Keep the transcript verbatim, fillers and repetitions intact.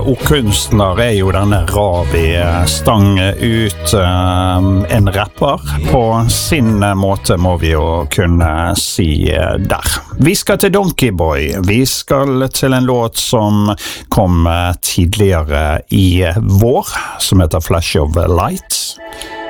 okunstner er jo denne Ravi Stang ut en rapper på sin måte, må vi jo kunne si der. Vi skal til Donkey Boy. Vi skal til en låt som kom tidligere i vår, som heter Flash of Light.